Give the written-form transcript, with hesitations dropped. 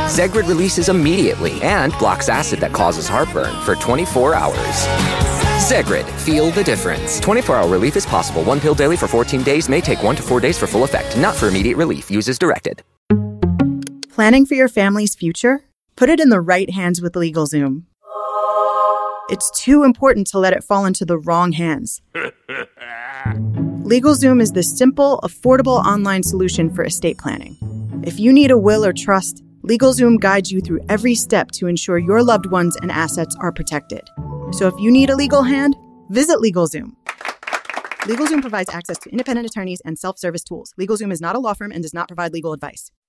Zegrid releases immediately and blocks acid that causes heartburn for 24 hours. Zegrid, feel the difference. 24-hour relief is possible. One pill daily for 14 days may take 1 to 4 days for full effect. Not for immediate relief. Use as directed. Planning for your family's future? Put it in the right hands with LegalZoom. It's too important to let it fall into the wrong hands. LegalZoom is the simple, affordable online solution for estate planning. If you need a will or trust, LegalZoom guides you through every step to ensure your loved ones and assets are protected. So if you need a legal hand, visit LegalZoom. LegalZoom provides access to independent attorneys and self-service tools. LegalZoom is not a law firm and does not provide legal advice.